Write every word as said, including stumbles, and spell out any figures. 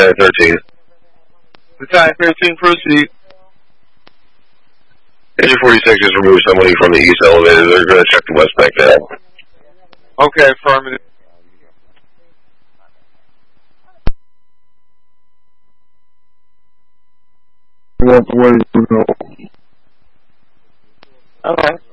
Battalion thirteen. Battalion thirteen, proceed. Engine forty-six has removed somebody from the east elevator. They're going to check the west bank now. Okay, affirmative. Walk away, you know. Okay.